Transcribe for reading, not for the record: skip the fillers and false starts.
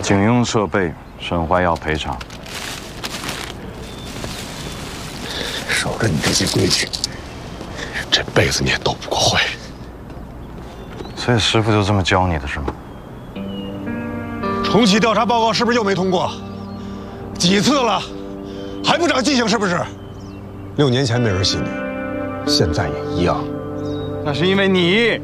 警用设备损坏要赔偿。 守着你这些规矩，这辈子你也斗不过会。 所以师傅就这么教你的是吗？ 重启调查报告是不是又没通过？几次了，还不长记性是不是？6年前没人信你，现在也一样。 那是因为你